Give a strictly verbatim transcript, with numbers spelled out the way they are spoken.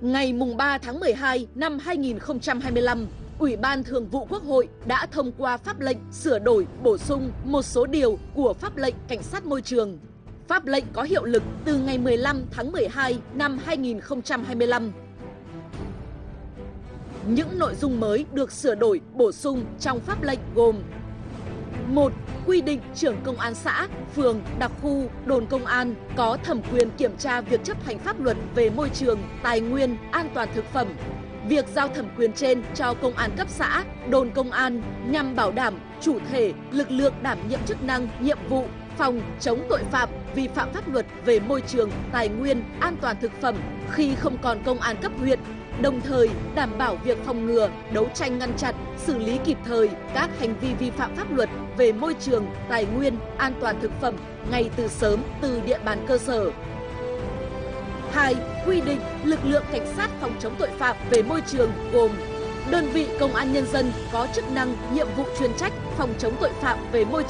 Ngày ba tháng mười hai năm hai nghìn không trăm hai mươi lăm, Ủy ban Thường vụ Quốc hội đã thông qua pháp lệnh sửa đổi, bổ sung một số điều của pháp lệnh cảnh sát môi trường. Pháp lệnh có hiệu lực từ ngày mười lăm tháng mười hai năm hai nghìn không trăm hai mươi lăm. Những nội dung mới được sửa đổi, bổ sung trong pháp lệnh gồm: một. Quy định trưởng công an xã, phường, đặc khu, đồn công an có thẩm quyền kiểm tra việc chấp hành pháp luật về môi trường, tài nguyên, an toàn thực phẩm. Việc giao thẩm quyền trên cho công an cấp xã, đồn công an nhằm bảo đảm chủ thể, lực lượng đảm nhiệm chức năng, nhiệm vụ phòng chống tội phạm, vi phạm pháp luật về môi trường, tài nguyên, an toàn thực phẩm khi không còn công an cấp huyện, đồng thời đảm bảo việc phòng ngừa, đấu tranh ngăn chặn, xử lý kịp thời các hành vi vi phạm pháp luật về môi trường, tài nguyên, an toàn thực phẩm ngay từ sớm từ địa bàn cơ sở. hai. Quy định lực lượng cảnh sát phòng chống tội phạm về môi trường gồm đơn vị công an nhân dân có chức năng, nhiệm vụ chuyên trách phòng chống tội phạm về môi